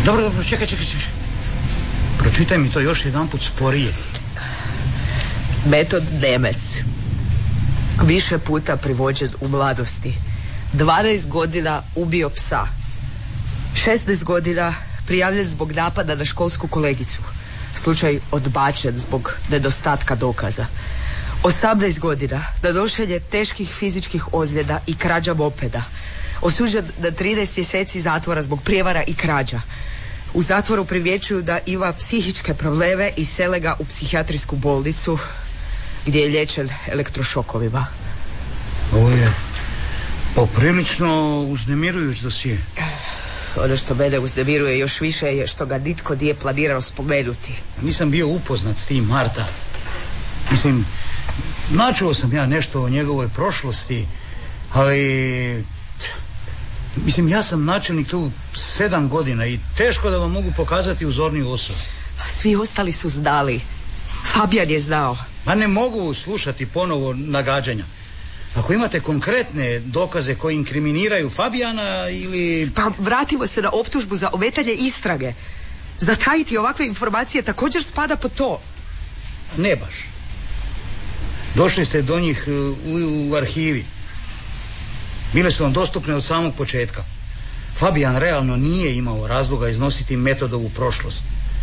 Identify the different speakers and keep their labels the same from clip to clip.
Speaker 1: Dobro, čekaj. Pročitaj mi to još jedanput sporije.
Speaker 2: Metod Nemec. Više puta privođen u mladosti. 12 godina ubio psa. 16 godina prijavljen zbog napada na školsku kolegicu. Slučaj odbačen zbog nedostatka dokaza. 18 godina na nošenje teških fizičkih ozljeda i krađa mopeda. Osuđen na 13 mjeseci zatvora zbog prijevara i krađa. U zatvoru primjećuju da ima psihičke probleme i sele ga u psihijatrijsku bolnicu gdje je liječen elektrošokovima.
Speaker 1: Ovo je poprilično uznemirujuć dosije.
Speaker 2: Ono što mene uznemiruje još više je što ga nitko nije planirao spomenuti.
Speaker 1: Nisam bio upoznat s tim, Marta. Mislim, načuo sam ja nešto o njegovoj prošlosti, ali... Mislim, ja sam načelnik tu 7 godina i teško da vam mogu pokazati uzorniju osobu.
Speaker 2: Svi ostali su znali. Fabijan je znao.
Speaker 1: Ma ne mogu slušati ponovo nagađanja. Ako imate konkretne dokaze koji inkriminiraju Fabijana ili...
Speaker 2: Pa vratimo se na optužbu za ometanje istrage. Zatajiti ovakve informacije također spada pod to.
Speaker 1: Ne baš. Došli ste do njih u arhivi. Bile su vam dostupne od samog početka. Fabijan realno nije imao razloga iznositi Metodovu prošlost.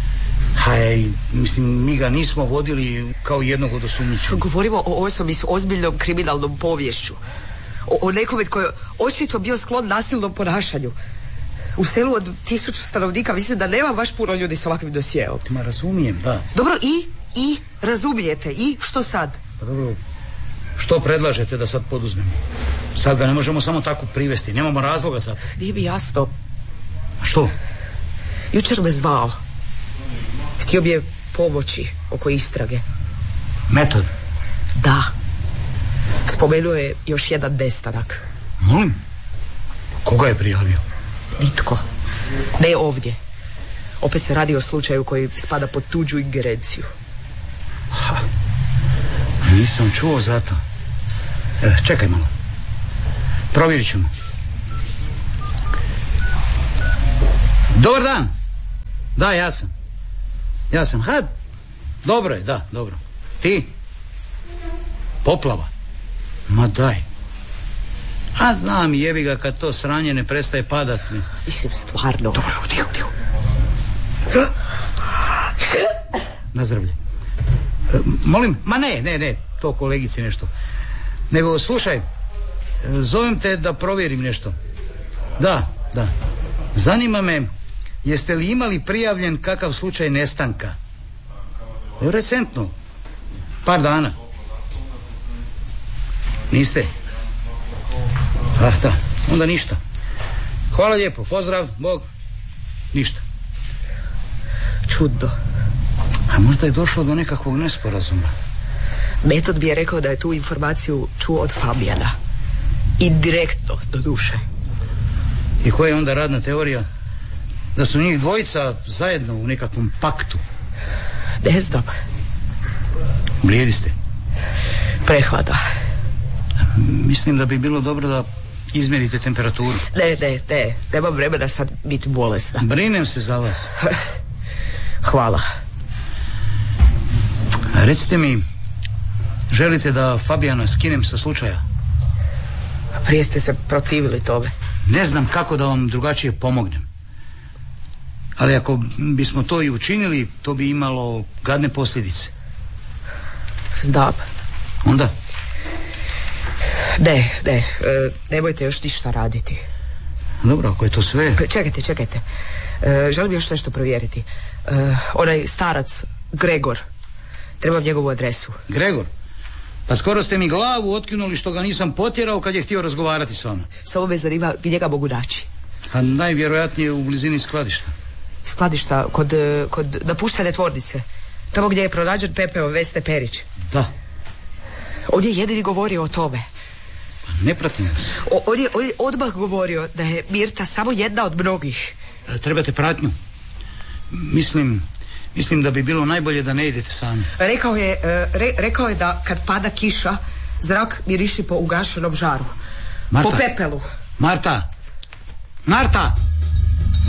Speaker 1: Mislim, mi ga nismo vodili kao jednog od osumnjičenih.
Speaker 2: Govorimo o osobi s ozbiljnom kriminalnom poviješću. O nekome koji je očito bio sklon nasilnom ponašanju. U selu od 1000 stanovnika mislim da nema baš puno ljudi s ovakvim dosijeom.
Speaker 1: Ma razumijem, da.
Speaker 2: Dobro, i razumijete. I što sad?
Speaker 1: Pa dobro, što predlažete da sad poduzmemo? Sad ga ne možemo samo tako privesti. Nemamo razloga za to.
Speaker 2: Nije mi jasno.
Speaker 1: A što?
Speaker 2: Jučer me zvao. Htio bi je pomoći oko istrage.
Speaker 1: Metod?
Speaker 2: Da. Spomenuo je još jedan nestanak.
Speaker 1: Molim? Koga je prijavio?
Speaker 2: Nitko. Ne ovdje. Opet se radi o slučaju koji spada pod tuđu ingerenciju.
Speaker 1: Nisam čuo za to. Čekaj malo. Provjerit ćemo. Dobar dan. Da, ja sam. Dobro je, da, dobro. Ti? Poplava. Ma daj. A znam, jebi ga kad to sranje ne prestaje padat.
Speaker 2: Mislim, stvarno.
Speaker 1: Dobro, tiho. Nazdravlje. Molim, ma ne, to kolegici nešto. Nego, slušaj, zovem te da provjerim nešto. Da. Zanima me, jeste li imali prijavljen kakav slučaj nestanka? Recentno. Par dana. Niste? Da, onda ništa. Hvala lijepo, pozdrav, Bog. Ništa.
Speaker 2: Čudno.
Speaker 1: A možda je došlo do nekakvog nesporazuma.
Speaker 2: Metod bi je rekao da je tu informaciju čuo od Fabijana. Indirektno, do duše.
Speaker 1: I koja je onda radna teorija? Da su njih dvojica zajedno u nekakvom paktu?
Speaker 2: Ne znam.
Speaker 1: Blijedi ste?
Speaker 2: Prehlada.
Speaker 1: Mislim da bi bilo dobro da izmjerite temperaturu.
Speaker 2: Ne, nemam vremena sad biti bolesna.
Speaker 1: Brinem se za vas.
Speaker 2: Hvala.
Speaker 1: Recite mi, želite da Fabijana skinem sa slučaja?
Speaker 2: Prije ste se protivili tome.
Speaker 1: Ne znam kako da vam drugačije pomognem. Ali ako bismo to i učinili, to bi imalo gadne posljedice.
Speaker 2: Znam.
Speaker 1: Onda?
Speaker 2: Ne, nemojte još ništa raditi.
Speaker 1: Dobro, ako je to sve...
Speaker 2: Čekajte. Želim još nešto provjeriti. Onaj starac, Gregor. Trebam njegovu adresu.
Speaker 1: Gregor? Pa skoro ste mi glavu otkinuli što ga nisam potjerao kad je htio razgovarati s vama.
Speaker 2: Samo me zanima gdje ga mogu naći.
Speaker 1: A najvjerojatnije u blizini skladišta.
Speaker 2: Skladišta kod napuštene tvornice. Tamo gdje je pronađen pepeo Vesne Perić.
Speaker 1: Da.
Speaker 2: On je jedini govorio o tome.
Speaker 1: Pa ne pratim vas.
Speaker 2: On je odmah govorio da je Mirta samo jedna od mnogih.
Speaker 1: Trebate pratnju. Mislim da bi bilo najbolje da ne idete sami.
Speaker 2: Rekao je da kad pada kiša, zrak miriši po ugašenom žaru. Marta. Po pepelu.
Speaker 1: Marta!